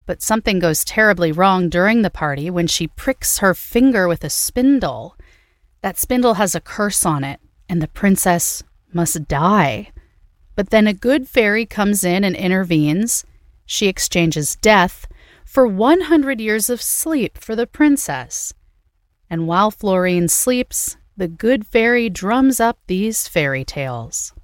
But something goes terribly wrong during the party when she pricks her finger with a spindle. That spindle has a curse on it, and the princess must die. But then a good fairy comes in and intervenes. She exchanges death for 100 years of sleep for the princess. And while Florine sleeps, the good fairy drums up these fairy tales.